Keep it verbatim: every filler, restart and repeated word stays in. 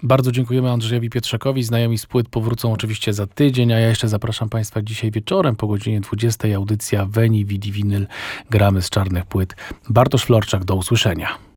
Bardzo dziękujemy Andrzejowi Pietrzakowi. Znajomi z płyt powrócą oczywiście za tydzień, a ja jeszcze zapraszam Państwa dzisiaj wieczorem po godzinie dwudziestej. Audycja Veni Vidi Vinyl. Gramy z czarnych płyt. Bartosz Florczak, do usłyszenia.